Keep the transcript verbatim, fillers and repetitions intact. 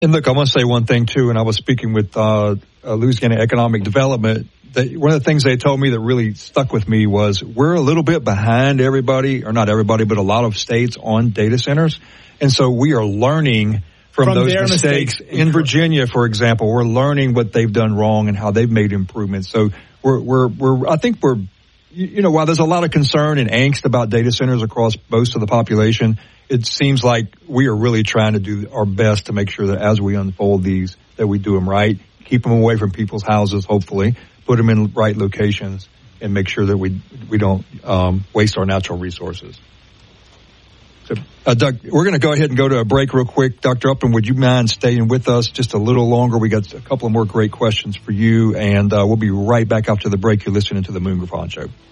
And look, I want to say one thing too, and I was speaking with uh, uh, Louisiana Economic Development. That one of the things they told me that really stuck with me was we're a little bit behind everybody, or not everybody, but a lot of states on data centers. And so we are learning from, from those mistakes. mistakes. In Virginia, for example, we're learning what they've done wrong and how they've made improvements. So we're, we're, we're, I think we're, you know, while there's a lot of concern and angst about data centers across most of the population, it seems like we are really trying to do our best to make sure that as we unfold these, that we do them right, keep them away from people's houses, hopefully, put them in right locations, and make sure that we we don't um, waste our natural resources. So, uh, Doug, we're going to go ahead and go to a break real quick. Doctor Upton, would you mind staying with us just a little longer? We got a couple of more great questions for you, and uh, we'll be right back after the break. You're listening to the Moon Griffon Show.